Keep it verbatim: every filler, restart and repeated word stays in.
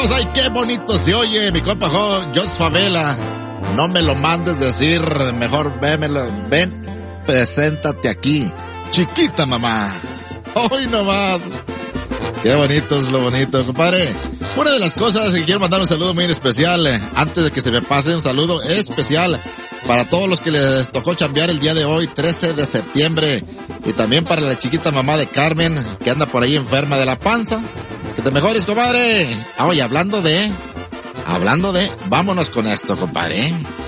amigos. Ay, qué bonito se oye, mi compa Jos Favela. No me lo mandes decir, mejor vémelo, ven, preséntate aquí, chiquita mamá. Hoy nomás. Qué bonito es lo bonito, compadre. Una de las cosas que quiero mandar un saludo muy especial, eh, antes de que se me pase, un saludo especial para todos los que les tocó chambear el día de hoy, trece de septiembre, y también para la chiquita mamá de Carmen, que anda por ahí enferma de la panza. Que te mejores, compadre. Ah, oye, hablando de, hablando de, vámonos con esto, compadre.